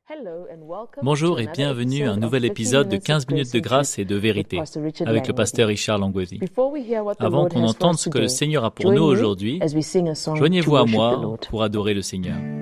Bonjour et bienvenue à un nouvel épisode de 15 minutes de grâce et de vérité avec le pasteur Richard Langworthy. Avant qu'on entende ce que le Seigneur a pour nous aujourd'hui, joignez-vous à moi pour adorer le Seigneur.